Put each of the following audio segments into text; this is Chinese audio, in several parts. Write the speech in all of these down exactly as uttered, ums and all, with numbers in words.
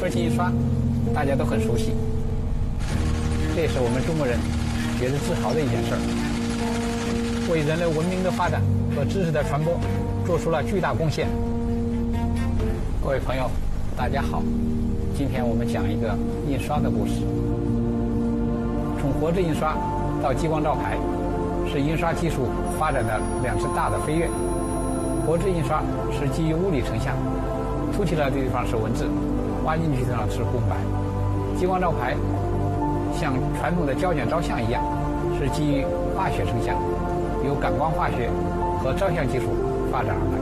说起印刷，大家都很熟悉，这也是我们中国人觉得自豪的一件事儿，为人类文明的发展和知识的传播做出了巨大贡献。各位朋友，大家好，今天我们讲一个印刷的故事。从活字印刷到激光照排，是印刷技术发展的两次大的飞跃。活字印刷是基于物理成像，凸起来的地方是文字，挖进去的地方是空白。激光照排像传统的胶卷照相一样，是基于化学成像，由感光化学和照相技术发展而来。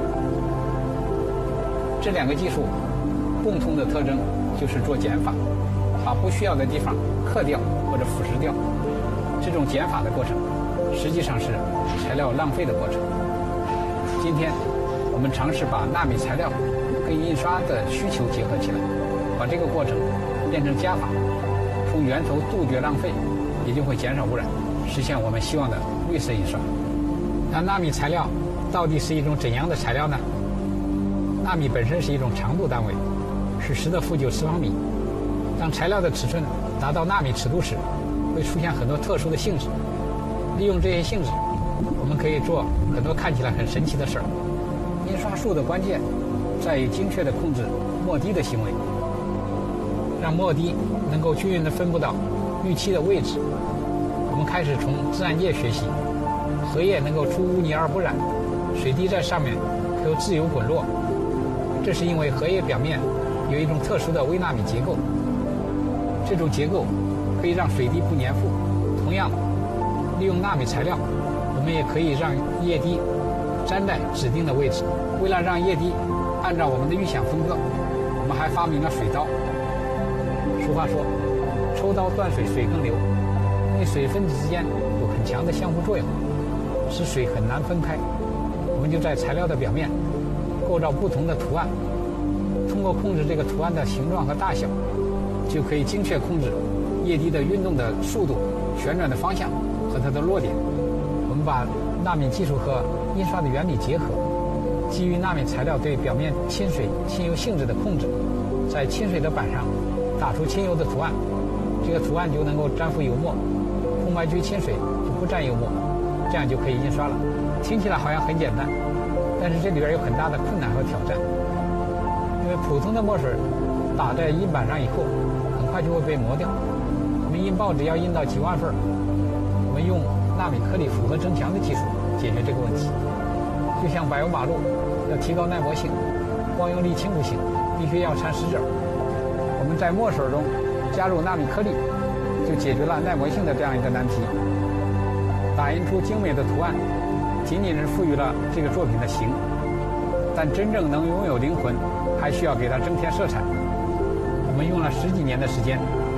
这两个技术共同的特征就是做减法，把不需要的地方刻掉或者腐蚀掉。这种减法的过程实际上是材料浪费的过程。今天我们尝试把纳米材料跟印刷的需求结合起来，把这个过程变成加法，从源头杜绝浪费，也就会减少污染，实现我们希望的绿色印刷。那纳米材料到底是一种怎样的材料呢？纳米本身是一种长度单位，是十的负九次方米。当材料的尺寸达到纳米尺度时，会出现很多特殊的性质。利用这些性质，我们可以做很多看起来很神奇的事儿。印刷术的关键在于精确地控制墨滴的行为，让墨滴能够均匀地分布到预期的位置。我们开始从自然界学习，荷叶能够出污泥而不染，水滴在上面可以自由滚落，这是因为荷叶表面有一种特殊的微纳米结构，这种结构可以让水滴不粘附。同样，利用纳米材料，我们也可以让液滴粘在指定的位置。为了让液滴按照我们的预想分割，我们还发明了水刀。俗话说，抽刀断水，水更流，因为水分子之间有很强的相互作用，使水很难分开。我们就在材料的表面构造不同的图案，通过控制这个图案的形状和大小，就可以精确控制液滴的运动的速度、旋转的方向和它的落点。我们把纳米技术和印刷的原理结合，基于纳米材料对表面亲水、亲油性质的控制，在亲水的板上打出亲油的图案，这个图案就能够粘附油墨，空白区亲水就不沾油墨，这样就可以印刷了。听起来好像很简单，但是这里边有很大的困难和挑战，因为普通的墨水打在印板上以后，很快就会被磨掉。我们印报纸要印到几万份，我们用纳米颗粒复合增强的技术解决这个问题。就像柏油马路要提高耐磨性，光用沥青不行，必须要掺石子。我们在墨水中加入纳米颗粒，就解决了耐磨性的这样一个难题。打印出精美的图案，仅仅是赋予了这个作品的形，但真正能拥有灵魂，还需要给它增添色彩。我们用了十几年的时间，